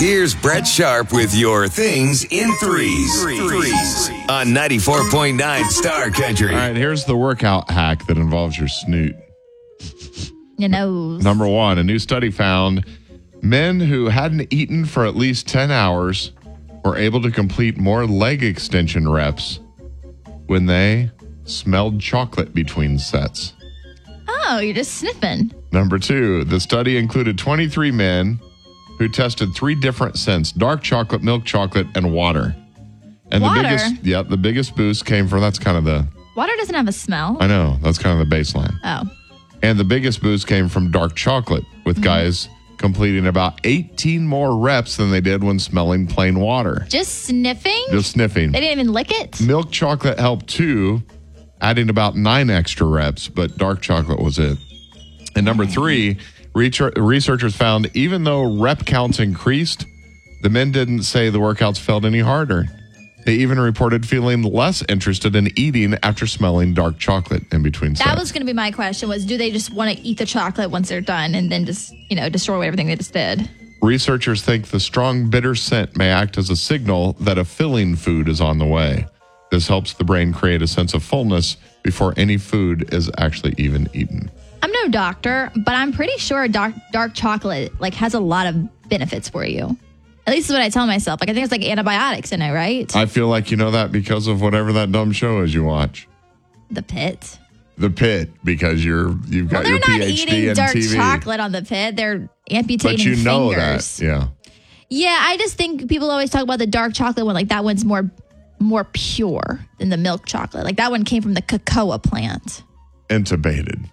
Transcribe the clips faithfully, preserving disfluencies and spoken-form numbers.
Here's Brett Sharp with your things in threes. Threes on ninety-four point nine Star Country. All right, here's the workout hack that involves your snoot. Your nose. Number one, a new study found men who hadn't eaten for at least ten hours were able to complete more leg extension reps when they smelled chocolate between sets. Oh, you're just sniffing. Number two, the study included twenty-three men who tested three different scents: dark chocolate, milk chocolate, and water. And Water? the biggest, yeah, the biggest boost came from, that's kind of the, Water doesn't have a smell. I know, that's kind of the baseline. Oh. And the biggest boost came from dark chocolate, with mm-hmm. guys completing about eighteen more reps than they did when smelling plain water. Just sniffing? Just sniffing. They didn't even lick it? Milk chocolate helped too, adding about nine extra reps, but dark chocolate was it. And number three, researchers found even though rep counts increased, the men didn't say the workouts felt any harder. They even reported feeling less interested in eating after smelling dark chocolate in between sets. That was going to be my question, was do they just want to eat the chocolate once they're done and then just, you know, destroy everything they just did? Researchers think the strong bitter scent may act as a signal that a filling food is on the way. This helps the brain create a sense of fullness before any food is actually even eaten. I'm no doctor, but I'm pretty sure dark dark chocolate like has a lot of benefits for you. At least is what I tell myself. Like I think it's like antibiotics in it, right? I feel like you know that because of whatever that dumb show is you watch. The Pit. The Pit, because you're you've got well, your they're not PhD eating in dark T V. Chocolate on the Pit. They're amputating But you know fingers. that, yeah. Yeah, I just think people always talk about the dark chocolate one. Like that one's more more pure than the milk chocolate. Like that one came from the cocoa plant. Intubated.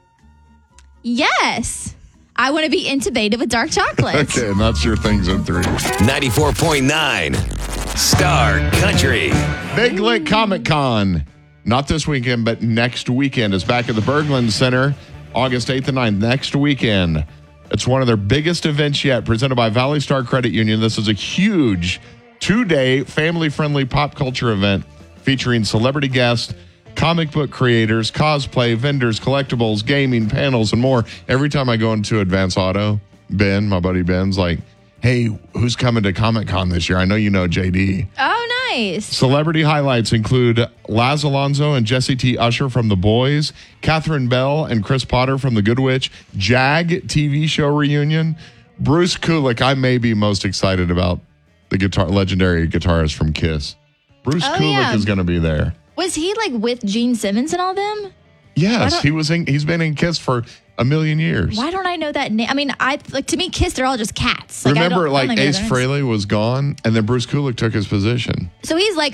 Yes. I want to be intubated with dark chocolate. Okay, and that's your things in three. ninety-four point nine Star Country. Big Lick Comic Con. Not this weekend, but next weekend. Is back at the Berglund Center, August eighth and ninth. Next weekend. It's one of their biggest events yet, presented by Valley Star Credit Union. This is a huge two-day family-friendly pop culture event featuring celebrity guests, comic book creators, cosplay, vendors, collectibles, gaming, panels, and more. Every time I go into Advance Auto, Ben, my buddy Ben's like, hey, who's coming to Comic-Con this year? I know you know J D. Oh, nice. Celebrity highlights include Laz Alonso and Jesse T. Usher from The Boys, Catherine Bell and Chris Potter from The Good Witch, Jag T V show reunion, Bruce Kulick. I may be most excited about the guitar legendary guitarist from Kiss. Bruce oh, Kulick yeah. is going to be there. Was he like with Gene Simmons and all them? Yes, he was in, he's been in Kiss for a million years. Why don't I know that name? I mean, I like to me, Kiss, they're all just cats. Like, Remember, I don't, like I don't Ace Frehley was gone, and then Bruce Kulick took his position. So he's like